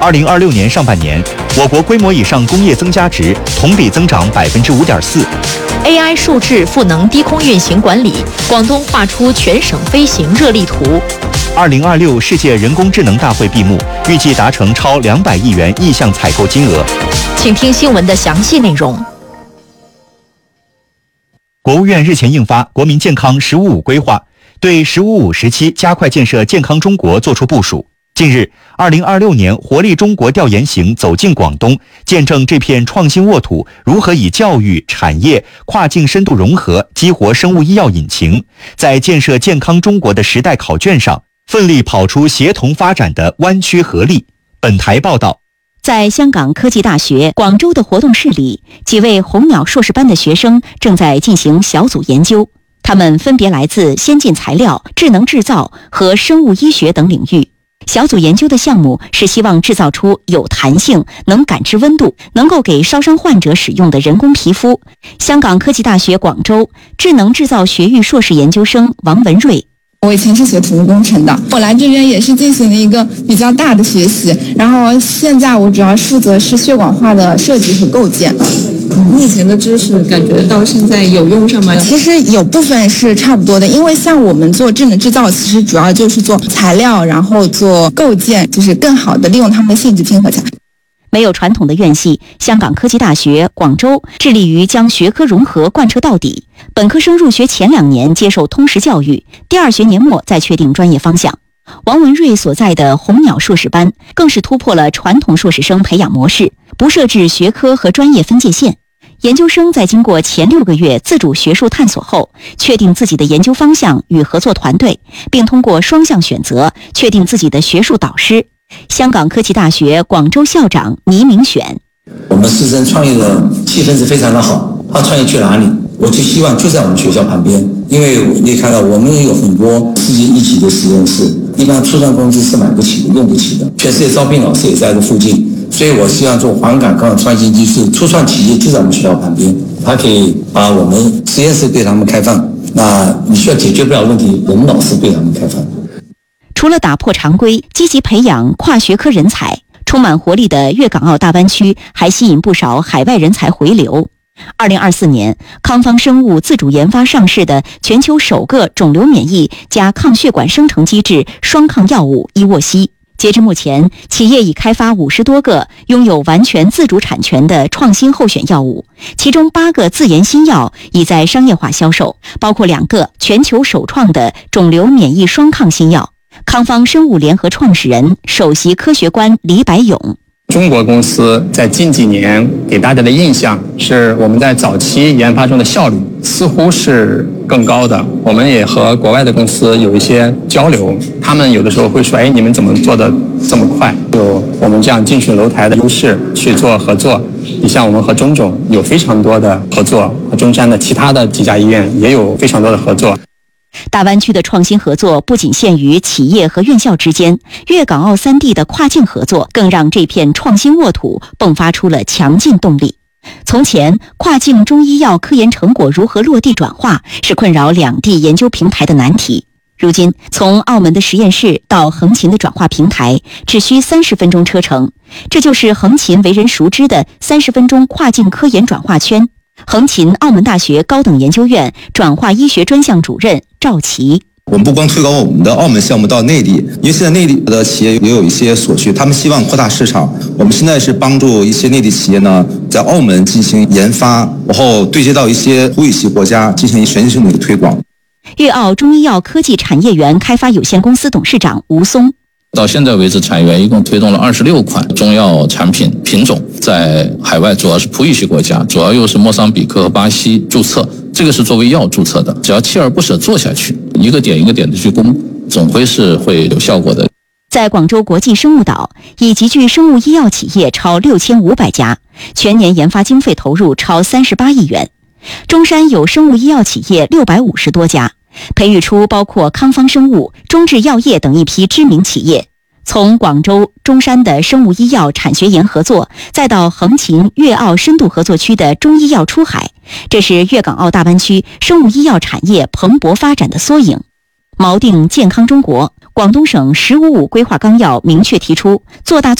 2026年上半年，我国规模以上工业增加值同比增长5.4%。 AI 数字赋能低空运行管理，广东画出全省飞行热力图。 2026世界人工智能大会闭幕，预计达成超200亿元意向采购金额。 请听新闻的详细内容。 国务院日前印发《国民健康“十五五”规划》，对“十五五”时期加快建设健康中国作出部署。近日，2026年活力中国调研行走进广东，见证这片创新沃土如何以教育、产业跨境深度融合，激活生物医药引擎，在建设健康中国的时代考卷上，奋力跑出协同发展的湾区合力。本台报道。 在香港科技大学广州的活动室里，几位红鸟硕士班的学生正在进行小组研究。他们分别来自先进材料、智能制造和生物医学等领域。小组研究的项目是希望制造出有弹性、能感知温度、能够给烧伤患者使用的人工皮肤。香港科技大学广州智能制造学域硕士研究生王文瑞。 我以前是学土木工程的，我来这边也是进行了一个比较大的学习，然后现在我主要负责是血管化的设计和构建。 目前的知识感觉到现在有用上吗？ 其实有部分是差不多的，因为像我们做智能制造，其实主要就是做材料，然后做构建，就是更好的利用它们的性质拼合起来。 没有传统的院系，香港科技大学广州致力于将学科融合贯彻到底。本科生入学前2年接受通识教育，第2学年末再确定专业方向。王文瑞所在的红鸟硕士班更是突破了传统硕士生培养模式，不设置学科和专业分界线。研究生在经过前6个月自主学术探索后，确定自己的研究方向与合作团队，并通过双向选择确定自己的学术导师。香港科技大学广州校长倪明选： 我们师生创业的气氛是非常的好，他创业去哪里，我就希望就在我们学校旁边，因为你也看到我们有很多世界一级的实验室，一般初创公司是买不起的、用不起的，全世界招聘老师也在这附近，所以我希望做环港港创新基地，初创企业就在我们学校旁边，它可以把我们实验室对他们开放，那你需要解决不了问题，我们老师对他们开放。 除了打破常规，积极培养跨学科人才，充满活力的粤港澳大湾区还吸引不少海外人才回流。2024年，康方生物自主研发上市的全球首个肿瘤免疫加抗血管生成机制双抗药物伊沃西。截至目前，企业已开发50多个拥有完全自主产权的创新候选药物，其中8个自研新药已在商业化销售，包括2个全球首创的肿瘤免疫双抗新药。康方生物联合创始人、首席科学官李百勇： 中国公司在近几年给大家的印象是我们在早期研发中的效率似乎是更高的。我们也和国外的公司有一些交流，他们有的时候会说：“哎，你们怎么做的这么快？”有我们这样近水楼台的优势去做合作。你像我们和中肿有非常多的合作，和中山的其他的几家医院也有非常多的合作。 大湾区的创新合作不仅限于企业和院校之间，粤港澳3地的跨境合作更让这片创新沃土迸发出了强劲动力。从前，跨境中医药科研成果如何落地转化，是困扰2地研究平台的难题。如今，从澳门的实验室到横琴的转化平台，只需30分钟车程，这就是横琴为人熟知的30分钟跨境科研转化圈。横琴澳门大学高等研究院转化医学专项主任赵琦： 我们不光推广我们的澳门项目到内地，因为现在内地的企业也有一些所需，他们希望扩大市场。我们现在是帮助一些内地企业呢，在澳门进行研发，然后对接到一些土语系国家进行全球性的推广。 粤澳中医药科技产业园开发有限公司董事长吴松： 到现在为止，产业园一共推动了26款中药产品品种，在海外主要是葡语系国家，主要又是莫桑比克和巴西注册，这个是作为药注册的。只要锲而不舍做下去，一个点一个点的去攻，总会有效果的。 在广州国际生物岛，已集聚生物医药企业超6500家，全年研发经费投入超38亿元。中山有生物医药企业650多家，培育出包括康方生物、中智药业等一批知名企业。从广州、中山的生物医药产学研合作，再到横琴粤澳深度合作区的中医药出海，这是粤港澳大湾区生物医药产业蓬勃发展的缩影。锚定健康中国，广东省“十五五”规划纲要明确提出，做大